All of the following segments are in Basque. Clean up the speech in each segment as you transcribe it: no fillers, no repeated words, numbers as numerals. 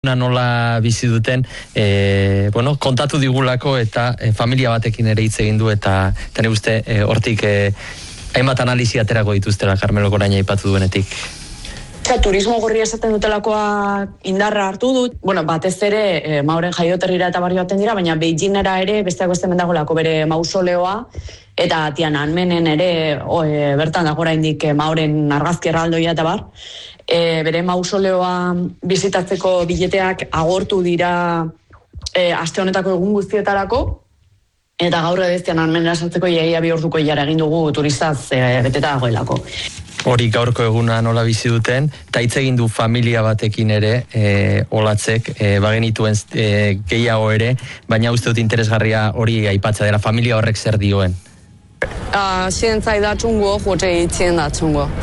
Nola bizi duten, kontatu digulako eta familia batekin ere hitz egin du eta nik uste hortik hainbat analisi aterako dituztela Carmelo orain aipatu duenetik. Turismo gorria esaten dutelakoa indarra hartu dut. Batez ere Mauren jaioterrira eta barrio baten dira, baina Beijingera ere besteak beste mendagolako bere mausoleoa eta Tiananmenen ere bertan dago oraindik Mauren argazki erraldoia eta bar. Bere mausoleoa bizitatzeko bileteak agortu dira aste honetako egun guztietarako, eta gaur edo Tiananmenera sartzeko iaia 2 orduko ilara egin dugu turistaz beteta dagoelako. Hori gaurko eguna nola bizi duten, eta hitz egin du familia batekin ere, olatzek, bagenituen gehiago ere, baina uste dut interesgarria hori aipatzea dela, familia horrek zer dioen. 现在的中国或者以前的中国。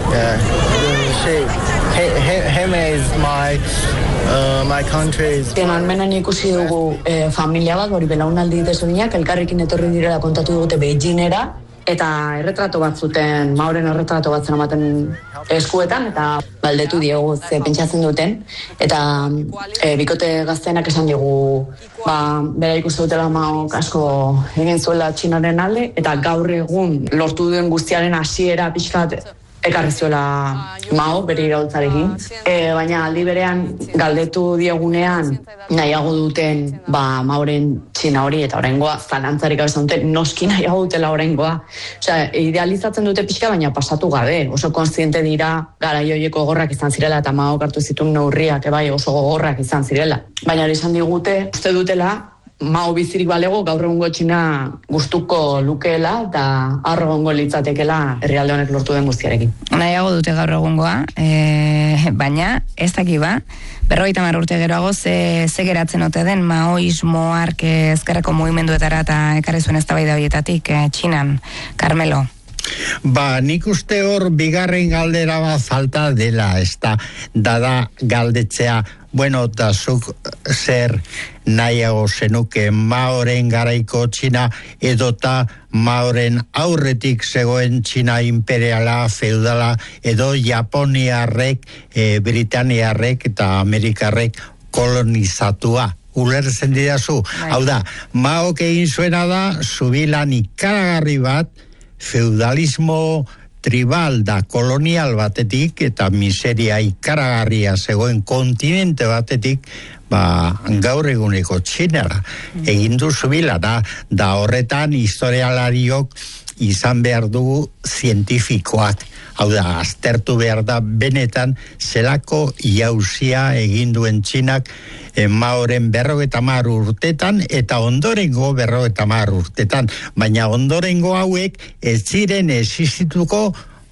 Him is my country's. Tiananmenen ikusi dugu familia bat, hori belaunaldi desberdinak elkarrekin etorri direla kontatu dugute Beijingera, eta erretrato bat zuten, Mauren erretrato bat ematen eskuetan, eta baldetu diegu ze pentsatzen duten, eta bikote gaztenak esan digu, bera ikusi dutela Maok asko egin zuela Txinaren alde, eta gaur egun lortu duen guztiaren hasiera pixkat ekarri zuela Mao bere iraultzarekin. Baina aldi berean galdetu diegunean nahiago duten Maoren Txina hori, eta oraingoa zalantzarik gabe duten noski nahiago dutela oraingoa. Osea, idealizatzen dute pixka, baina pasatu gabe. Oso kontziente dira garai horieko gogorrak izan zirela, eta Mao hartu zituen neurriak oso gogorrak izan zirela. Baina hori esan digute, uste dutela Mao bizirik balego gaur egungo Txina gustuko lukeela eta harro egongo litzatekela herrialde honek lortu den guztiarekin. Nahiago dute gaur egungoa, baina ez daki 50 urte geroago ze geratzen ote den maoismo ark ezkerreko mugimenduetara eta ekarri zuen eztabaida horietatik Txinan. Carmelo. Nik uste hor bigarren galdera bat falta dela, da galdetzea, eta zuk zer nahiago zenuke Maoren garaiko Txina edota Maoren aurretik zegoen Txina imperiala, feudala, edo Japoniarrek, Britaniarrek eta Amerikarrek kolonizatua. Ulertzen didazu. Hau da, Maok egin zuena da, zubilan ikaragarri bat, feudalismo tribal da kolonial batetik eta miseria ikaragarria zegoen kontinente batetik gaur eguneko Txinara egin du zubila da horretan historialariok izan behar dugu zientifikoak. Hau da, aztertu behar da benetan zelako jauzia egin duen Txinak Maoren 50 urtetan eta ondorengo 50 urtetan. Baina ondorengo hauek ez ziren existituko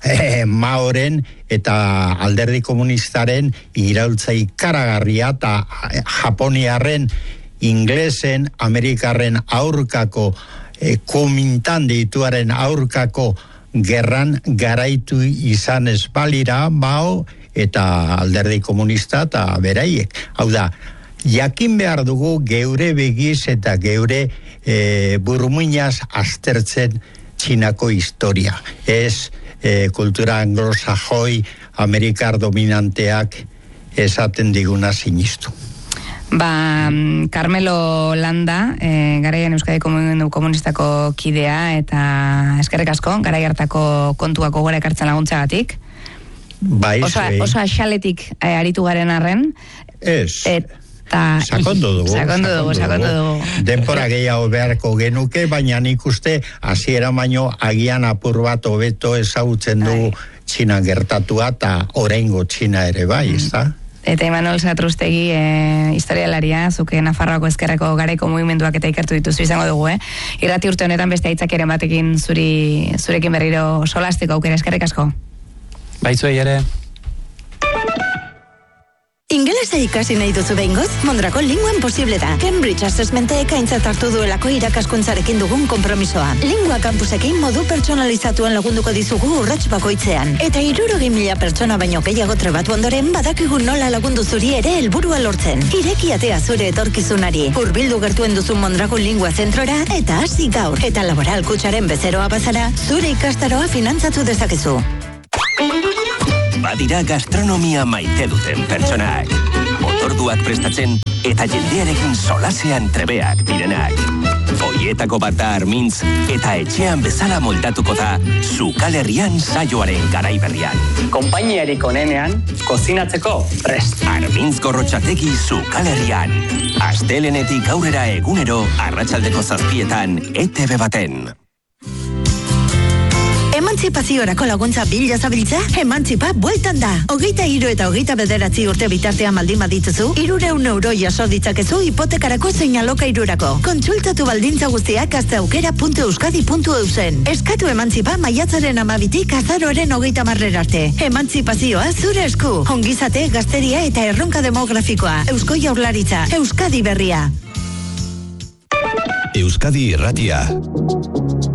Maoren eta alderdi komunistaren iraultza ikaragarria eta Japoniarren, inglesen, Amerikarren aurkako Kuomintang deituaren aurkako gerran garaitu izan ez balira Mao eta alderdi komunista eta beraiek. Hau da, jakin behar dugu geure begiz eta geure burmuinaz aztertzen Txinako historia. Ez kultura anglosajoi, Amerikar dominanteak esaten diguna sinistu. Carmelo Landa, garaian Euskadiko Mugimendu Komunistako kidea, eta eskerrik asko, garai hartako kontuak gogora ekartzen laguntzagatik. Oso axaletik aritu garen arren. Ez. Sakondu dugu. Denpora gehiago beharko genuke, baina nik uste hasiera baino agian apur bat hobeto ezagutzen du Txina gertatua eta oraingo Txina ere ezta? Eta Imanol Satrustegi, historialaria, zuke Nafarroako ezkerreko garaiko mugimenduak eta ikertu dituzu izango dugu, Irrati urte honetan beste aitzakeren batekin zurekin berriro solasteko aukera, eskerrik asko. Baizuei ere. Ingelesa ikasi nahi duzu behingoz? Mondragon Linguen posible da. Cambridge Assessmentek aintzat hartu duelako irakaskuntzarekin dugun konpromisoa. Lingua campusekin modu pertsonalizatuan lagunduko dizugu urrats bakoitzean. Eta 60.000 pertsona baino gehiago trebatu ondoren badakigu nola lagundu zuri ere helburua lortzen. Ireki atea zure etorkizunari. Hurbildu gertuen duzu Mondragon Lingua zentrora eta hasi gaur. Eta laboral kutsaren bezeroa bazara, zure ikastaroa finantzatu dezakezu. Badira gastronomia maite duten pertsonak. hitzorduak prestatzen eta jendearekin solasean trebeak direnak. Hoietako bat da Armintz eta etxean bezala moldatuko da Sukal Herrian saioaren garaiberrian. Konpainiarik onenean, kozinatzeko prest. Armintz Gorrotxategi Sukal Herrian. Astelenetik aurrera egunero, arratsaldeko 7:00 ETV baten. Emantzipaziorako laguntza bila zabiltza? Emantzipa bueltan da. 23 eta 29 urte bitartean baldin badituzu, 300 euro jaso ditzakezu hipotekarako zein alokairurako. Kontsultatu baldintza guztiak asteaukera.euskadi.eusen. Eskatu emantzipa maiatzaren 12tik azaroaren 30 arte. Emantzipazioa zure esku. Ongizate, gazteria eta erronka demografikoa. Eusko Jaurlaritza. Euskadi berria. Euskadi Irratia.